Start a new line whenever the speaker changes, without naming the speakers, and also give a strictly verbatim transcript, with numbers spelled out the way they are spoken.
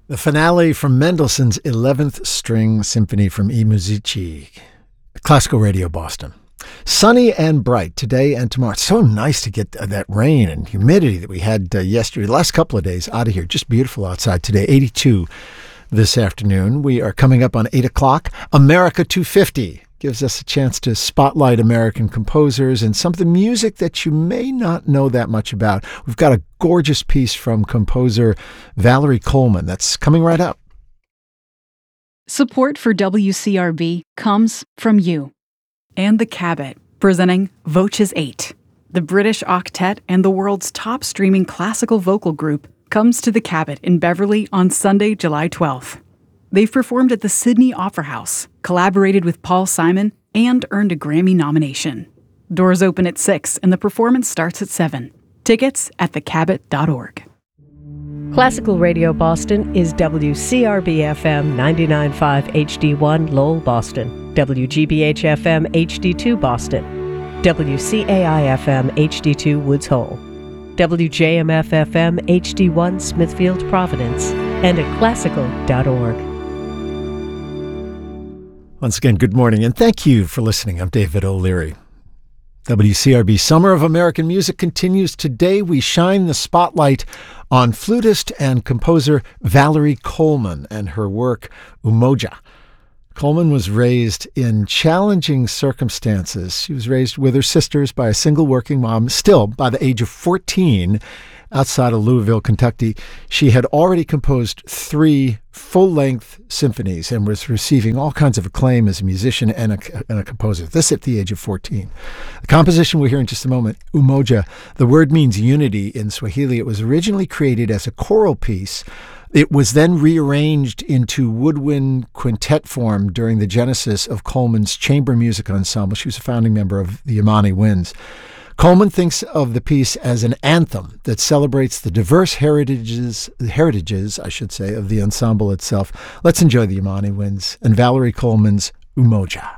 The finale from Mendelssohn's eleventh String Symphony from I Musici, Classical Radio Boston. Sunny and bright today and tomorrow. It's so nice to get uh, that rain and humidity that we had uh, yesterday. The last couple of days out of here. Just beautiful outside today. eighty-two this afternoon. We are coming up on eight o'clock. America two fifty gives us a chance to spotlight American composers and some of the music that you may not know that much about. We've got a gorgeous piece from composer Valerie Coleman that's coming right up.
Support for W C R B comes from you. And the Cabot, presenting Voces eight. The British octet and the world's top streaming classical vocal group comes to the Cabot in Beverly on Sunday, July twelfth. They've performed at the Sydney Opera House, collaborated with Paul Simon, and earned a Grammy nomination. Doors open at six and the performance starts at seven. Tickets at the cabot dot org.
Classical Radio Boston is W C R B F M ninety-nine point five H D one Lowell, Boston, W G B H F M H D two Boston, W C A I F M H D two Woods Hole, W J M F F M H D one Smithfield, Providence, and at classical dot org.
Once again, good morning, and thank you for listening. I'm David O'Leary. W C R B Summer of American Music continues. Today we shine the spotlight on flutist and composer Valerie Coleman and her work Umoja. Coleman was raised in challenging circumstances. She was raised with her sisters by a single working mom. Still, by the age of fourteen, outside of Louisville, Kentucky, she had already composed three full-length symphonies and was receiving all kinds of acclaim as a musician and a, and a composer. This at the age of fourteen. The composition we'll hear in just a moment, Umoja, the word means unity in Swahili. It was originally created as a choral piece. It was then rearranged into woodwind quintet form during the genesis of Coleman's chamber music ensemble. She was a founding member of the Imani Winds. Coleman thinks of the piece as an anthem that celebrates the diverse heritages, heritages, I should say, of the ensemble itself. Let's enjoy the Imani Winds and Valerie Coleman's Umoja.